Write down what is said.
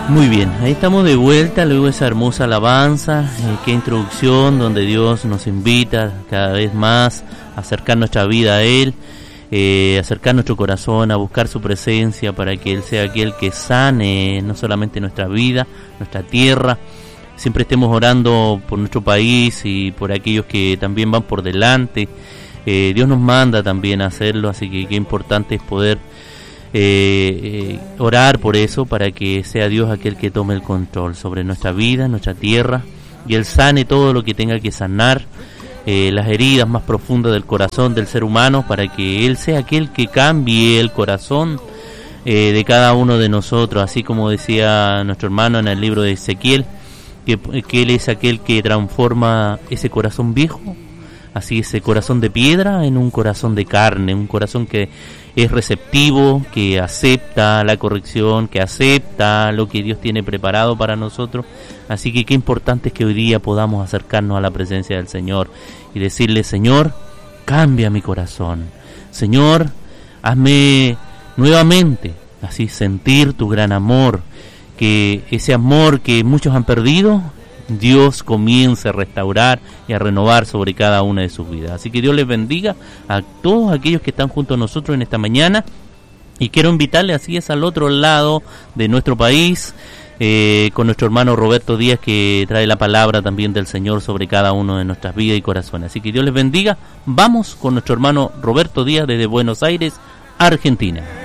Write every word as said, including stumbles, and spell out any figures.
Muy bien, ahí estamos de vuelta luego de esa hermosa alabanza, eh, qué introducción donde Dios nos invita cada vez más a acercar nuestra vida a Él, eh, acercar nuestro corazón, a buscar su presencia para que Él sea aquel que sane no solamente nuestra vida, nuestra tierra. Siempre estemos orando por nuestro país y por aquellos que también van por delante. Eh, Dios nos manda también a hacerlo, así que qué importante es poder Eh, eh, orar por eso, para que sea Dios aquel que tome el control sobre nuestra vida, nuestra tierra, y Él sane todo lo que tenga que sanar, eh, las heridas más profundas del corazón del ser humano, para que Él sea aquel que cambie el corazón eh, de cada uno de nosotros, así como decía nuestro hermano en el libro de Ezequiel, que, que Él es aquel que transforma ese corazón viejo, así ese corazón de piedra, en un corazón de carne, un corazón que es receptivo, que acepta la corrección, que acepta lo que Dios tiene preparado para nosotros. Así que qué importante es que hoy día podamos acercarnos a la presencia del Señor y decirle: Señor, cambia mi corazón, Señor, hazme nuevamente así sentir tu gran amor, que ese amor que muchos han perdido, Dios comience a restaurar y a renovar sobre cada una de sus vidas. Así que Dios les bendiga a todos aquellos que están junto a nosotros en esta mañana, y quiero invitarles así es al otro lado de nuestro país, eh, con nuestro hermano Roberto Díaz, que trae la palabra también del Señor sobre cada uno de nuestras vidas y corazones. Así que Dios les bendiga. Vamos con nuestro hermano Roberto Díaz desde Buenos Aires, Argentina.